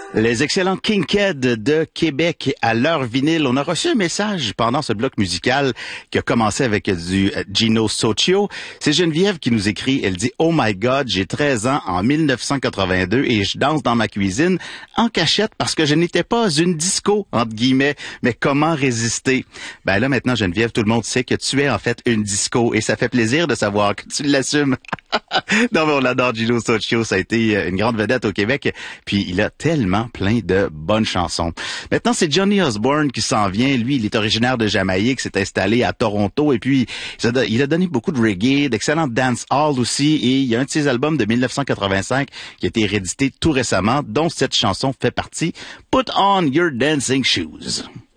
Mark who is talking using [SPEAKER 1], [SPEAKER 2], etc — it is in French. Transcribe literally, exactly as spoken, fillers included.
[SPEAKER 1] Les excellents Kinkead de Québec à leur vinyle. On a reçu un message pendant ce bloc musical qui a commencé avec du Gino Socio. C'est Geneviève qui nous écrit. Elle dit « Oh my God, j'ai treize ans en mille neuf cent quatre-vingt-deux et je danse dans ma cuisine en cachette parce que je n'étais pas une disco, entre guillemets. Mais comment résister? » Ben là, maintenant, Geneviève, tout le monde sait que tu es en fait une disco et ça fait plaisir de savoir que tu l'assumes. Non, mais on l'adore, Gino Socio. Ça a été une grande vedette au Québec. Puis il a tellement plein de bonnes chansons. Maintenant, c'est Johnny Osborne qui s'en vient. Lui, il est originaire de Jamaïque, s'est installé à Toronto et puis il a donné beaucoup de reggae, d'excellentes dance hall aussi et il y a un de ses albums de mille neuf cent quatre-vingt-cinq qui a été réédité tout récemment, dont cette chanson fait partie, Put on your dancing shoes.